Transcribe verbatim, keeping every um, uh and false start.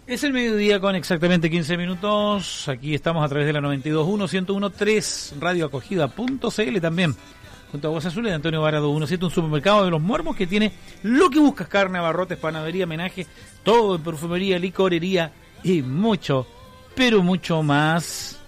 Es el mediodía con exactamente quince minutos. Aquí estamos a través de la noventa y dos punto uno, ciento uno punto tres, radioacogida punto c l también. Junto a Aguas Azules de Antonio Varado ciento diecisiete, un supermercado de los Muermos que tiene lo que buscas: carne, abarrotes, panadería, homenaje, todo en perfumería, licorería y mucho, pero mucho más.